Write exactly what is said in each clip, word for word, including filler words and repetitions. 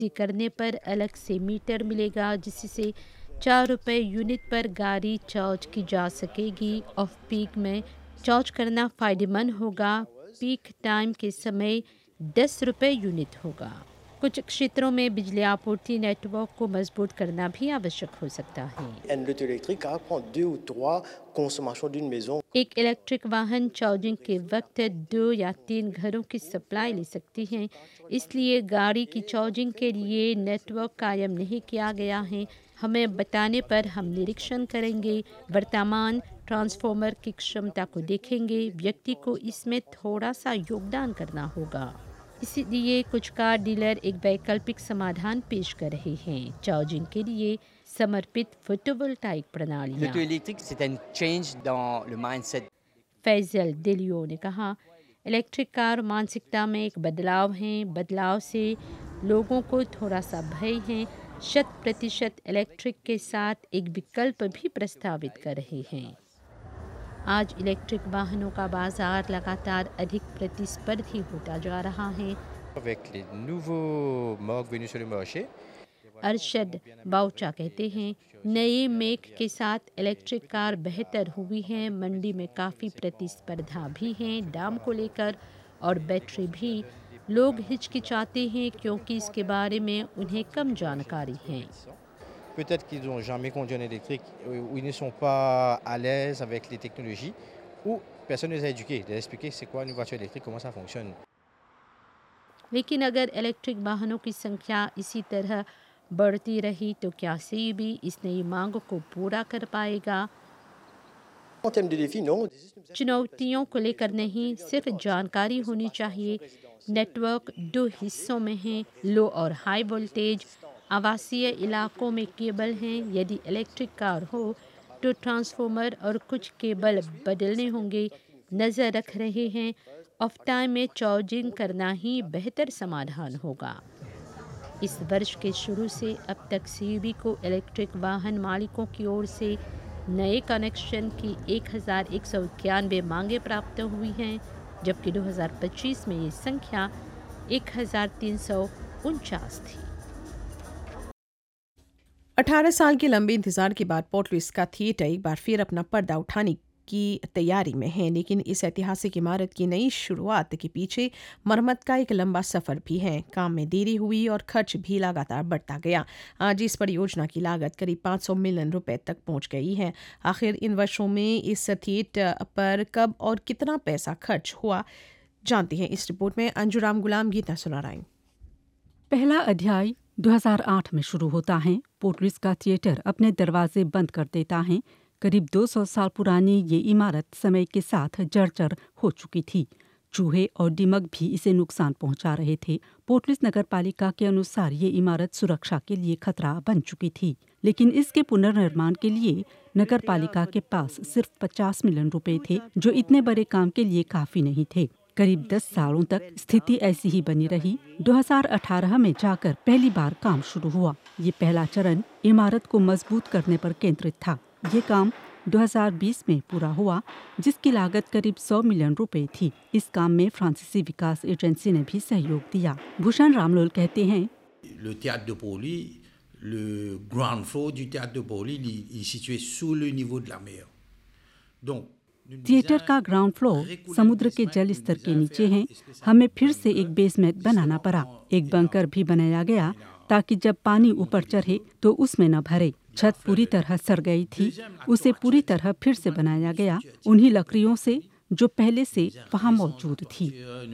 करने पर अलग से मीटर मिलेगा, जिससे चार रुपये यूनिट पर गाड़ी चार्ज की जा सकेगी। ऑफ पीक में चार्ज करना फ़ायदेमंद होगा। पीक टाइम के समय दस रुपये यूनिट होगा। कुछ क्षेत्रों में बिजली आपूर्ति नेटवर्क को मजबूत करना भी आवश्यक हो सकता है। Un auto électrique car prend deux ou trois consommations d'une maison. एक इलेक्ट्रिक वाहन चार्जिंग के वक्त दो या तीन घरों की सप्लाई ले सकती हैं, इसलिए गाड़ी की चार्जिंग के लिए नेटवर्क कायम नहीं किया गया है। हमें बताने पर हम निरीक्षण करेंगे। वर्तमान ट्रांसफॉर्मर की क्षमता को देखेंगे। व्यक्ति को इसमें थोड़ा सा योगदान करना होगा। इसलिए कुछ कार डीलर एक वैकल्पिक समाधान पेश कर रहे हैं, चार्जिंग के लिए समर्पित फोटोवोल्टाइक प्रणालियां। L'auto électrique, c'est un change dans le mindset. Faizal दिलियो ने कहा, इलेक्ट्रिक कार मानसिकता में एक बदलाव है। बदलाव से लोगों को थोड़ा सा भय है। शत प्रतिशत इलेक्ट्रिक के साथ एक विकल्प भी प्रस्तावित कर रहे हैं। आज इलेक्ट्रिक वाहनों का बाजार लगातार अधिक प्रतिस्पर्धी होता जा रहा है। Avec les nouveaux modes venus sur le marché, Arshad बाउचा कहते हैं, नए मेक के साथ इलेक्ट्रिक कार बेहतर हुई है। मंडी में काफ़ी प्रतिस्पर्धा भी है दाम को लेकर और बैटरी भी। लोग हिचकिचाते हैं क्योंकि इसके बारे में उन्हें कम जानकारी है। peut-être qu'ils n'ont jamais conduit en électrique, ou ils ne sont pas à l'aise avec les technologies, ou personne ne les a éduqués, de leur expliquer c'est quoi une voiture électrique, comment ça fonctionne. लेकिन अगर electric वाहनों की संख्या इसी तरह बढ़ती रही तो क्या सीबी इस नई मांग को पूरा कर पाएगा? En termes de défis, non. चुनौतियों को लेकर नहीं, सिर्फ जानकारी होनी चाहिए। नेटवर्क दो हिस्सों में है, लो और हाई वोल्टेज। आवासीय इलाकों में केबल हैं। यदि इलेक्ट्रिक कार हो तो ट्रांसफार्मर और कुछ केबल बदलने होंगे। नज़र रख रहे हैं, ऑफ टाइम में चार्जिंग करना ही बेहतर समाधान होगा। इस वर्ष के शुरू से अब तक सीबी को इलेक्ट्रिक वाहन मालिकों की ओर से नए कनेक्शन की एक हज़ार एक सौ इक्यानवे मांगें प्राप्त हुई हैं, जबकि दो हज़ार पच्चीस में ये संख्या एक हज़ार तीन सौ उनचास थी। अठारह साल के लंबे इंतजार के बाद पोर्ट लुइस का थिएटर एक बार फिर अपना पर्दा उठाने की तैयारी में है, लेकिन इस ऐतिहासिक इमारत की नई शुरुआत के पीछे मरम्मत का एक लंबा सफर भी है। काम में देरी हुई और खर्च भी लगातार बढ़ता गया। आज इस परियोजना की लागत करीब पाँच सौ मिलियन रुपए तक पहुंच गई है। आखिर इन वर्षों में इस थिएटर पर कब और कितना पैसा खर्च हुआ, जानते हैं इस रिपोर्ट में। अंजुराम गुलाम गीता सुना रही। पहला अध्याय दो हज़ार आठ में शुरू होता है। पोर्ट लुइस का थिएटर अपने दरवाजे बंद कर देता है। करीब दो सौ साल पुरानी ये इमारत समय के साथ जर्जर हो चुकी थी। चूहे और दीमक भी इसे नुकसान पहुंचा रहे थे। पोर्ट लुइस नगर पालिका के अनुसार ये इमारत सुरक्षा के लिए खतरा बन चुकी थी, लेकिन इसके पुनर्निर्माण के लिए नगर पालिका के पास सिर्फ पचास मिलियन रुपए थे, जो इतने बड़े काम के लिए काफी नहीं थे। करीब दस सालों तक स्थिति ऐसी ही बनी रही। दो हज़ार अठारह में जाकर पहली बार काम शुरू हुआ। ये पहला चरण इमारत को मजबूत करने पर केंद्रित था। ये काम दो हज़ार बीस में पूरा हुआ, जिसकी लागत करीब सौ मिलियन रुपए थी। इस काम में फ्रांसीसी विकास एजेंसी ने भी सहयोग दिया। भूषण रामलोल कहते हैं, Le théâtre de Poli, le ground floor du théâtre de Poli, il est situé sous le niveau de la mer. Donc theatre का ग्राउंड फ्लोर समुद्र के जल स्तर के नीचे है। हमें फिर से एक बेसमेंट बनाना पड़ा। एक बंकर भी बनाया गया ताकि जब पानी ऊपर चढ़े तो उसमें न भरे। छत पूरी तरह सड़ गई थी, उसे पूरी तरह फिर से बनाया गया, उन्हीं लकड़ियों से जो पहले से वहाँ मौजूद थी।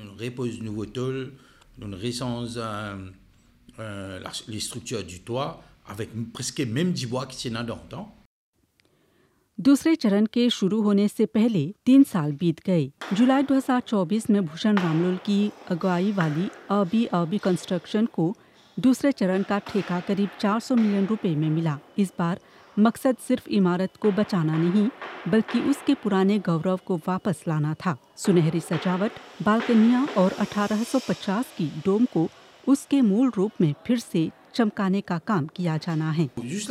दूसरे चरण के शुरू होने से पहले तीन साल बीत गए। जुलाई दो हज़ार चौबीस में भूषण रामलोल की अगुवाई वाली अबी अबी कंस्ट्रक्शन को दूसरे चरण का ठेका करीब चार सौ मिलियन रुपए में मिला। इस बार मकसद सिर्फ इमारत को बचाना नहीं, बल्कि उसके पुराने गौरव को वापस लाना था। सुनहरी सजावट, बालकनियां और अठारह सौ पचास की डोम को उसके मूल रूप में फिर से चमकाने का काम किया जाना है।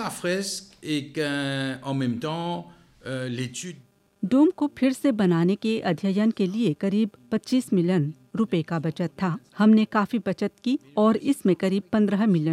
डोम को फिर से बनाने के अध्ययन के लिए करीब पच्चीस मिलियन रुपए का बचत था। हमने काफी बचत की और इसमें करीब पंद्रह मिलियन